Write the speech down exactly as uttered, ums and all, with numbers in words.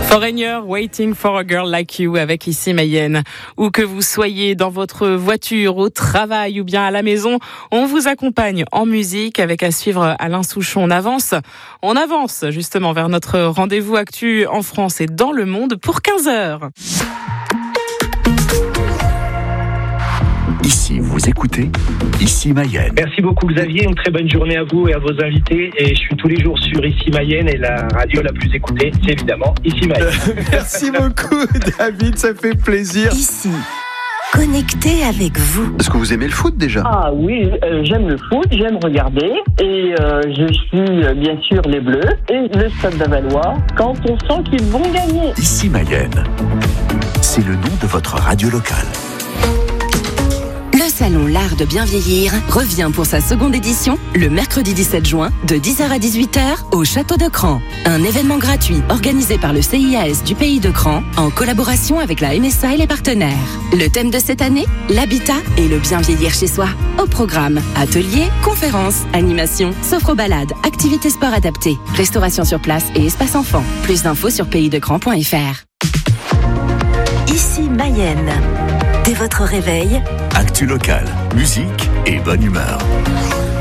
Foreigner, Waiting for a Girl Like You avec Ici Mayenne. Où que vous soyez dans votre voiture, au travail ou bien à la maison, on vous accompagne en musique avec à suivre Alain Souchon. On avance, on avance justement vers notre rendez-vous actu en France et dans le monde pour quinze heures. Ici, vous écoutez Ici Mayenne. Merci beaucoup Xavier, une très bonne journée à vous et à vos invités. Et je suis tous les jours sur Ici Mayenne et la radio la plus écoutée, c'est évidemment Ici Mayenne. Merci beaucoup David, ça fait plaisir. Ici, connecté avec vous. Est-ce que vous aimez le foot déjà ? Ah oui, euh, j'aime le foot, j'aime regarder. Et euh, je suis euh, bien sûr les Bleus et le Stade d'Avalois quand on sent qu'ils vont gagner. Ici Mayenne, c'est le nom de votre radio locale. Le salon L'Art de bien vieillir revient pour sa seconde édition le mercredi dix-sept juin de dix heures à dix-huit heures au Château de Cran. Un événement gratuit organisé par le C I A S du pays de Cran en collaboration avec la M S A et les partenaires. Le thème de cette année, l'habitat et le bien vieillir chez soi. Au programme, ateliers, conférences, animations, sophro-balades, activités sport adaptées, restauration sur place et espace enfant. Plus d'infos sur pays de cran point f r. Ici Mayenne. Dès votre réveil, Actu locale, musique et bonne humeur.